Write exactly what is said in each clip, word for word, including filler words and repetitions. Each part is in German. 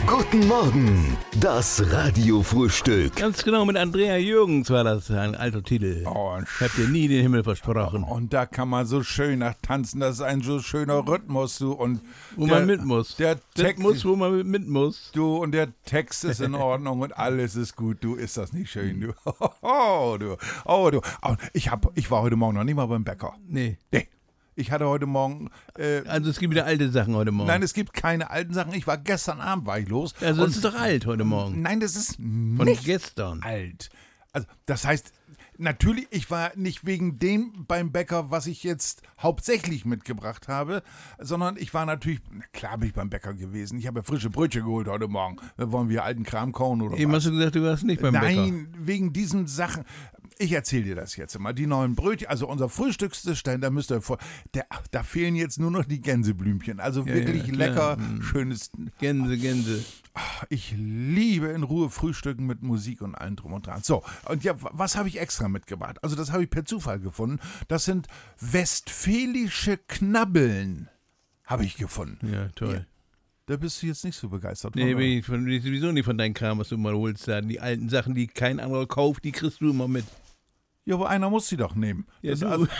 Guten Morgen, das Radiofrühstück. Ganz genau, mit Andrea Jürgens war das ein alter Titel. Oh, ein Ich hab dir nie den Himmel versprochen. Und da kann man so schön nach tanzen, das ist ein so schöner Rhythmus, du. Und Wo der, man mit muss. Der Das Text, muss, wo man mit muss. du, und der Text ist in Ordnung und alles ist gut, du. Ist das nicht schön, du? Oh, du. Oh, du. Oh, ich, hab, ich war heute Morgen noch nicht mal beim Bäcker. Nee. Nee. Ich hatte heute Morgen... Äh, Also es gibt wieder alte Sachen heute Morgen. Nein, es gibt keine alten Sachen. Ich war gestern Abend, war ich los. Also das ist doch alt heute Morgen. Nein, das ist Von nicht gestern. alt. Also das heißt, natürlich, ich war nicht wegen dem beim Bäcker, was ich jetzt hauptsächlich mitgebracht habe, sondern ich war natürlich, na klar bin ich beim Bäcker gewesen. Ich habe ja frische Brötchen geholt heute Morgen. Da wollen wir alten Kram kauen oder Eben was? hast du gesagt, du warst nicht beim Bäcker. Nein, wegen diesen Sachen. Ich erzähle dir das jetzt mal. Die neuen Brötchen, also unser Frühstückstisch, da müsst ihr vor, der, da fehlen jetzt nur noch die Gänseblümchen. Also Ja, wirklich ja, lecker, hm. schönes. Gänse, Gänse. Ich liebe in Ruhe Frühstücken mit Musik und allem drum und dran. So, und ja, was habe ich extra mitgebracht? Also das habe ich per Zufall gefunden. Das sind westfälische Knabbeln, habe ich gefunden. Ja, toll. Ja. Da bist du jetzt nicht so begeistert von. Nee, bin ich, von, bin ich sowieso nicht von deinem Kram, was du mal holst. Da. Die alten Sachen, die kein anderer kauft, die kriegst du immer mit. Ja, aber einer muss sie doch nehmen. Ja, Das du. Also,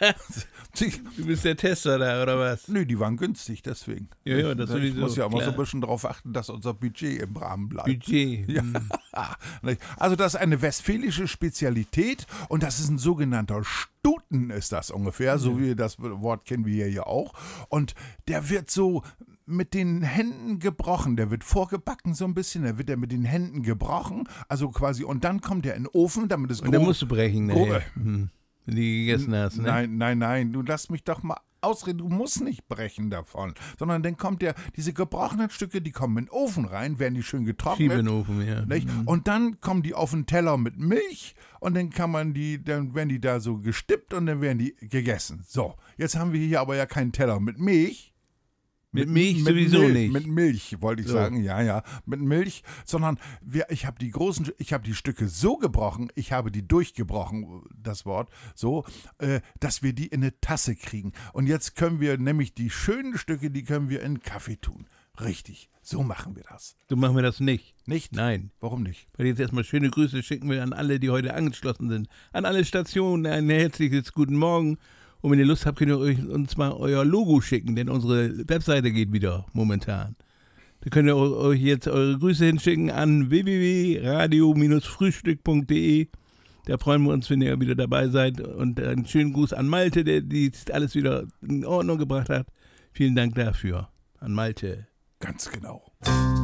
Du bist der Tester da, oder was? nö, die waren günstig, deswegen. Ja, ja, das ich ich sowieso, muss ja immer klar. so ein bisschen darauf achten, dass unser Budget im Rahmen bleibt. Budget. Ja. Hm. Also das ist eine westfälische Spezialität und das ist ein sogenannter Stuten, ist das ungefähr, so wie das Wort kennen wir hier auch. Und der wird so mit den Händen gebrochen, der wird vorgebacken so ein bisschen, der wird der mit den Händen gebrochen, also quasi, und dann kommt der in den Ofen, damit es Und dann musst du brechen, ne? Hm. Wenn du die gegessen hast, ne? Nein, nein, nein, du lass mich doch mal ausreden, du musst nicht brechen davon, sondern dann kommt der, diese gebrochenen Stücke, die kommen in den Ofen rein, werden die schön getrocknet. Schiebenofen, ja. Nicht? Und dann kommen die auf den Teller mit Milch und dann kann man die, dann werden die da so gestippt und dann werden die gegessen. So, jetzt haben wir hier aber ja keinen Teller mit Milch. Mit Milch sowieso Milch, nicht. Mit Milch, wollte ich So. sagen, ja, ja, mit Milch, sondern wir, ich habe die großen, ich habe die Stücke so gebrochen, ich habe die durchgebrochen, das Wort, so, äh, dass wir die in eine Tasse kriegen. Und jetzt können wir nämlich die schönen Stücke, die können wir in Kaffee tun. Richtig, so machen wir das. So machen wir das nicht. Nicht? Nein. Warum nicht? Weil jetzt erstmal schöne Grüße schicken wir an alle, die heute angeschlossen sind. An alle Stationen ein herzliches Guten Morgen. Und wenn ihr Lust habt, könnt ihr euch uns mal euer Logo schicken, denn unsere Webseite geht wieder momentan. Da könnt ihr euch jetzt eure Grüße hinschicken an w w w punkt radio frühstück punkt de. Da freuen wir uns, wenn ihr wieder dabei seid. Und einen schönen Gruß an Malte, der die alles wieder in Ordnung gebracht hat. Vielen Dank dafür. An Malte. Ganz genau.